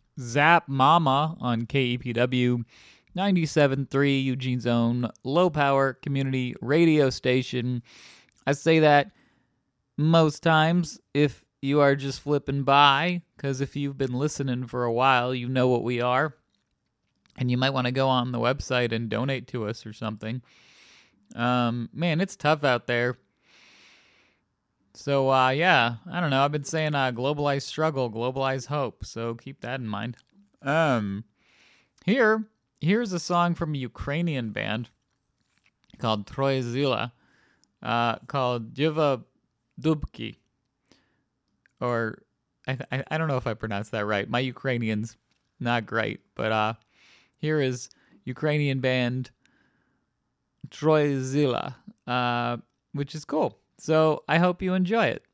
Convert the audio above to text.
Zap Mama on KEPW 97.3, Eugene's own low power community radio station. I say that most times if you are just flipping by, because if you've been listening for a while, you know what we are. And you might want to go on the website and donate to us or something. Man, it's tough out there. So, yeah, I don't know. I've been saying globalized struggle, globalized hope. So keep that in mind. Um, here's a song from a Ukrainian band called Troye Zila, called Diva Dubki. Or, I don't know if I pronounced that right. My Ukrainian's not great. But here is Ukrainian band Troye Zila, which is cool. So I hope you enjoy it.